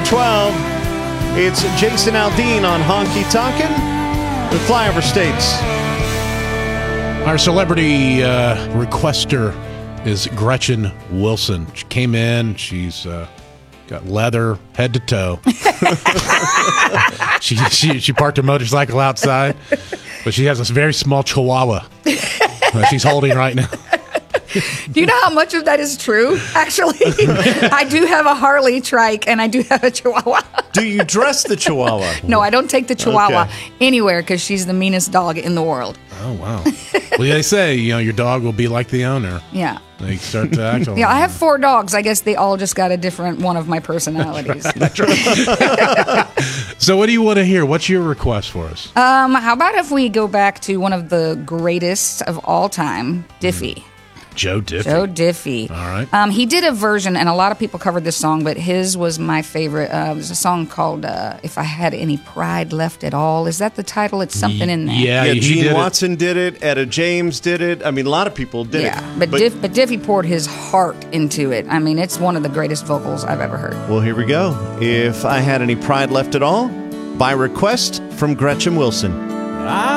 12. It's Jason Aldean on Honky Tonkin' with Flyover States. Our celebrity requester is Gretchen Wilson. She came in. She's got leather head to toe. She parked her motorcycle outside, but she has this very small chihuahua she's holding right now. Do you know how much of that is true? Actually, I do have a Harley trike, and I do have a Chihuahua. Do you dress the Chihuahua? No, I don't take the Chihuahua anywhere because she's the meanest dog in the world. Oh, wow. Well, they say, your dog will be like the owner. Yeah. They start to act Yeah, I have 4 dogs. I guess they all just got a different one of my personalities. So what do you want to hear? What's your request for us? How about if we go back to one of the greatest of all time, Diffie. Joe Diffie. Joe Diffie. All right. He did a version, and a lot of people covered this song, but his was my favorite. It was a song called If I Had Any Pride Left at All. Is that the title? It's something in there. Yeah, Gene Watson did it. Etta James did it. I mean, a lot of people did it. But Diffie poured his heart into it. I mean, it's one of the greatest vocals I've ever heard. Well, here we go. If I Had Any Pride Left at All, by request from Gretchen Wilson.